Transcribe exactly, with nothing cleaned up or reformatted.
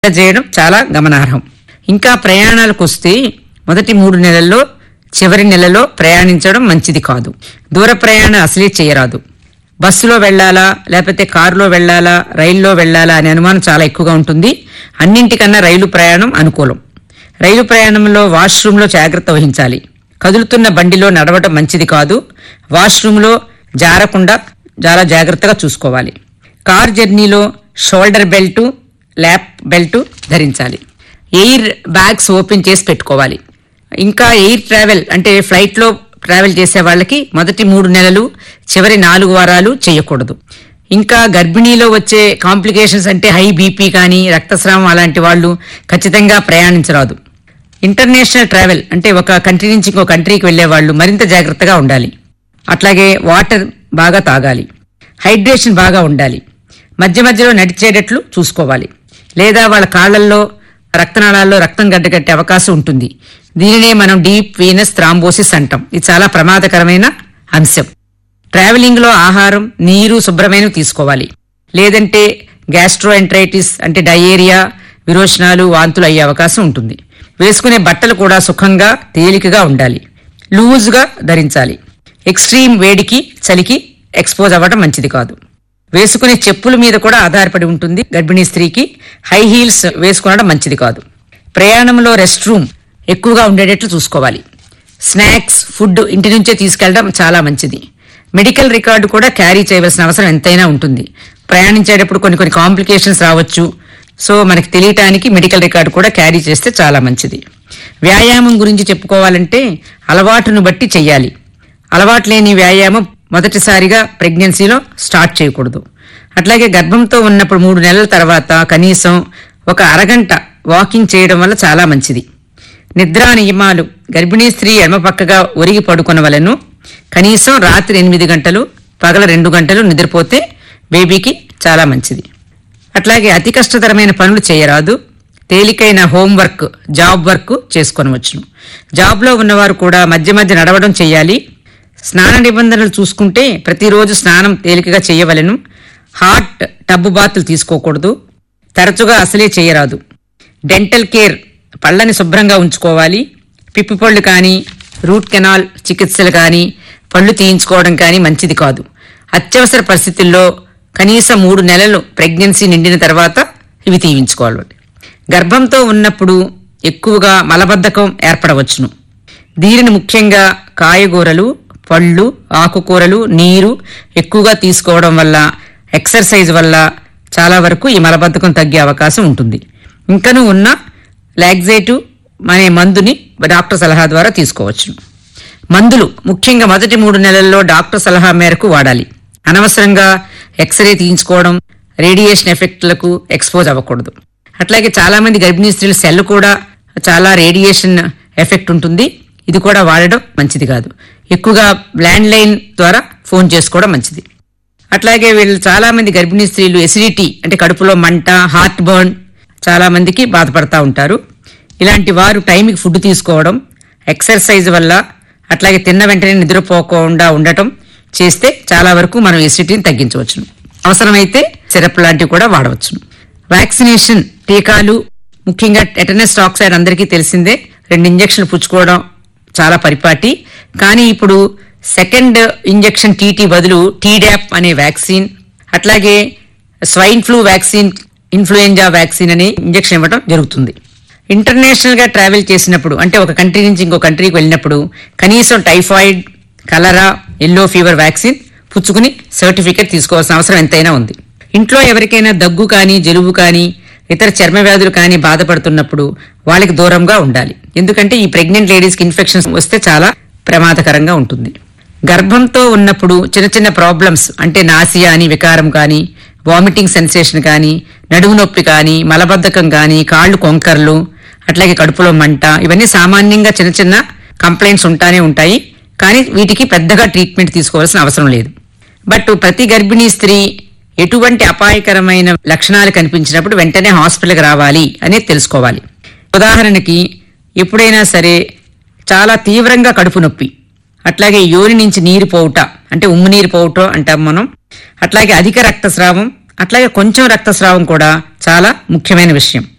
చేయడం చాలా గమనార్హం. ఇంకా ప్రయాణాలకు వస్తే మొదటి మూడు నెలల్లో చివరి నెలలో ప్రయాణించడం మంచిది కాదు. దూర ప్రయాణం అసలే చేయరాదు. బస్సులో వెళ్లాలా లేకపోతే కారులో వెళ్లాలా రైల్లో వెళ్లాలా అనే అనుమానం చాలా ఎక్కువగా ఉంటుంది. అన్నింటికన్నా రైలు ప్రయాణం అనుకూలం. రైలు ప్రయాణంలో వాష్రూమ్లో జాగ్రత్త వహించాలి. కదులుతున్న బండిలో నడవడం మంచిది కాదు. వాష్రూమ్లో జారకుండా చాలా జాగ్రత్తగా చూసుకోవాలి. కార్ జర్నీలో షోల్డర్ బెల్టు ల్యాప్ బెల్ట్ ధరించాలి. ఎయిర్ బ్యాగ్స్ ఓపెన్ చేసి పెట్టుకోవాలి. ఇంకా ఎయిర్ ట్రావెల్ అంటే ఫ్లైట్ లో ట్రావెల్ చేసే వాళ్ళకి మొదటి మూడు నెలలు చివరి నాలుగు వారాలు చేయకూడదు. ఇంకా గర్భిణీలో వచ్చే కాంప్లికేషన్స్ అంటే హై బీపీ కానీ రక్తస్రావం అలాంటి వాళ్ళు ఖచ్చితంగా ప్రయాణించరాదు. ఇంటర్నేషనల్ ట్రావెల్ అంటే ఒక కంట్రీ నుంచి ఇంకో కంట్రీకి వెళ్లే వాళ్ళు మరింత జాగ్రత్తగా ఉండాలి. అట్లాగే వాటర్ బాగా తాగాలి. హైడ్రేషన్ బాగా ఉండాలి. మధ్య మధ్యలో నడిచేటట్లు చూసుకోవాలి. లేదా వాళ్ళ కాళ్లల్లో రక్తనాళాల్లో రక్తం గడ్డగట్టే అవకాశం ఉంటుంది. దీనినే మనం డీప్ వీనస్ థ్రాంబోసిస్ అంటాం. ఇది చాలా ప్రమాదకరమైన అంశం. ట్రావెలింగ్ లో ఆహారం నీరు శుభ్రమైన తీసుకోవాలి. లేదంటే గ్యాస్ట్రోఎంట్రైటిస్ అంటే డయేరియా విరోచనాలు వాంతులు అయ్యే అవకాశం ఉంటుంది. వేసుకునే బట్టలు కూడా సుఖంగా తేలికగా ఉండాలి. లూజ్గా ధరించాలి. ఎక్స్ట్రీమ్ వేడికి చలికి ఎక్స్పోజ్ అవ్వడం మంచిది కాదు. వేసుకునే చెప్పుల మీద కూడా ఆధారపడి ఉంటుంది. గర్భిణీ స్త్రీకి హై హీల్స్ వేసుకోవడం మంచిది కాదు. ప్రయాణంలో రెస్ట్ రూమ్ ఎక్కువగా ఉండేటట్లు చూసుకోవాలి. స్నాక్స్ ఫుడ్ ఇంటి నుంచే తీసుకెళ్లడం చాలా మంచిది. మెడికల్ రికార్డు కూడా క్యారీ చేయవలసిన అవసరం ఎంతైనా ఉంటుంది. ప్రయాణించేటప్పుడు కొన్ని కొన్ని కాంప్లికేషన్స్ రావచ్చు. సో మనకి తెలియటానికి మెడికల్ రికార్డు కూడా క్యారీ చేస్తే చాలా మంచిది. వ్యాయామం గురించి చెప్పుకోవాలంటే అలవాటును బట్టి చెయ్యాలి. అలవాటు లేని వ్యాయామం మొదటిసారిగా ప్రెగ్నెన్సీలో స్టార్ట్ చేయకూడదు. అట్లాగే గర్భంతో ఉన్నప్పుడు మూడు నెలల తర్వాత కనీసం ఒక అరగంట వాకింగ్ చేయడం వల్ల చాలా మంచిది. నిద్రా నియమాలు గర్భిణీ స్త్రీ ఎడమ పక్కగా ఒరిగి పడుకొనవలెను. కనీసం రాత్రి ఎనిమిది గంటలు పగల రెండు గంటలు నిద్రపోతే బేబీకి చాలా మంచిది. అట్లాగే అతి కష్టతరమైన పనులు చేయరాదు. తేలికైన హోంవర్క్ జాబ్ వర్క్ చేసుకొనవచ్చును. జాబ్లో ఉన్నవారు కూడా మధ్య మధ్య నడవడం చేయాలి. స్నాన నిబంధనలు చూసుకుంటే ప్రతిరోజు స్నానం తేలికగా చేయవలెను. హాట్ టబ్బు బాతులు తీసుకోకూడదు. తరచుగా అసలే చేయరాదు. డెంటల్ కేర్ పళ్ళని శుభ్రంగా ఉంచుకోవాలి. పిప్పి పళ్ళు కానీ రూట్ కెనాల్ చికిత్సలు కానీ పళ్ళు తీయించుకోవడం కానీ మంచిది కాదు. అత్యవసర పరిస్థితుల్లో కనీసం మూడు నెలలు ప్రెగ్నెన్సీ నిండిన తర్వాత ఇవి తీయించుకోవాలి. గర్భంతో ఉన్నప్పుడు ఎక్కువగా మలబద్ధకం ఏర్పడవచ్చును. దీనిని ముఖ్యంగా కాయగూరలు పళ్ళు ఆకుకూరలు నీరు ఎక్కువగా తీసుకోవడం వల్ల ఎక్సర్సైజ్ వల్ల చాలా వరకు ఈ మలబద్ధకం తగ్గే అవకాశం ఉంటుంది. ఇంకనూ ఉన్న లాక్సేటివ్ అనే మందుని డాక్టర్ సలహా ద్వారా తీసుకోవచ్చు. మందులు ముఖ్యంగా మొదటి మూడు నెలల్లో డాక్టర్ సలహా మేరకు వాడాలి. అనవసరంగా ఎక్స్రే తీయించుకోవడం రేడియేషన్ ఎఫెక్ట్లకు ఎక్స్పోజ్ అవ్వకూడదు. అట్లాగే చాలా మంది గర్భిణీ స్త్రీల సెల్ కూడా చాలా రేడియేషన్ ఎఫెక్ట్ ఉంటుంది. ఇది కూడా వాడడం మంచిది కాదు. ఎక్కువగా ల్యాండ్ లైన్ ద్వారా ఫోన్ చేసుకోవడం మంచిది. అట్లాగే వీళ్ళు చాలా మంది గర్భిణీ స్త్రీలు ఎసిడిటీ అంటే కడుపులో మంట హార్ట్ బర్న్ చాలా మందికి బాధపడతా ఉంటారు. ఇలాంటి వారు టైంకి ఫుడ్ తీసుకోవడం ఎక్సర్సైజ్ వల్ల అట్లాగే తిన్న వెంటనే నిద్రపోకుండా ఉండటం చేస్తే చాలా వరకు మనం ఎసిడిటీని తగ్గించవచ్చును. అవసరమైతే సిరప్ లాంటివి కూడా వాడవచ్చును. వ్యాక్సినేషన్ టీకాలు ముఖ్యంగా టెటనస్ టాక్సైడ్ అందరికీ తెలిసిందే. రెండు ఇంజక్షన్లు పుచ్చుకోవడం చాలా పరిపాటి. కానీ ఇప్పుడు సెకండ్ ఇంజెక్షన్ టీటీ బదులు టీడాప్ అనే వ్యాక్సిన్ అట్లాగే swine flu vaccine influenza vaccine అనే ఇంజెక్షన్ ఇవ్వడం జరుగుతుంది. ఇంటర్నేషనల్ గా ట్రావెల్ చేసినప్పుడు అంటే ఒక కంట్రీ నుంచి ఇంకో కంట్రీకి వెళ్ళినప్పుడు కనీసం టైఫాయిడ్ కలరా ఎల్లో ఫీవర్ వ్యాక్సిన్ పుచ్చుకుని సర్టిఫికేట్ తీసుకోవాల్సిన అవసరం ఎంతైనా ఉంది. ఇంట్లో ఎవరికైనా దగ్గు కానీ జలుబు కానీ ఇతర చర్మ వ్యాధులు కానీ బాధపడుతున్నప్పుడు వాళ్ళకి దూరంగా ఉండాలి. ఎందుకంటే ఈ ప్రెగ్నెంట్ లేడీస్కి ఇన్ఫెక్షన్స్ వస్తే చాలా ప్రమాదకరంగా ఉంటుంది. గర్భంతో ఉన్నప్పుడు చిన్న చిన్న ప్రాబ్లమ్స్ అంటే నాసియా అని వికారం కానీ వామిటింగ్ సెన్సేషన్ కానీ నడుము నొప్పి కానీ మలబద్ధకం కానీ కాళ్లు కొంకర్లు అట్లాగే కడుపులో మంట ఇవన్నీ సామాన్యంగా చిన్న చిన్న కంప్లైంట్స్ ఉంటానే ఉంటాయి. కానీ వీటికి పెద్దగా ట్రీట్మెంట్ తీసుకోవాల్సిన అవసరం లేదు. బట్ ప్రతి గర్భిణీ స్త్రీ ఎటువంటి అపాయకరమైన లక్షణాలు కనిపించినప్పుడు వెంటనే హాస్పిటల్కి రావాలి అనేది తెలుసుకోవాలి. ఉదాహరణకి ఎప్పుడైనా సరే చాలా తీవ్రంగా కడుపు నొప్పి అట్లాగే యోని నుంచి నీరు పోవుట అంటే ఉమ్ము నీరు పోవటం అంటాం మనం. అట్లాగే అధిక రక్తస్రావం అట్లాగే కొంచెం రక్తస్రావం కూడా చాలా ముఖ్యమైన విషయం.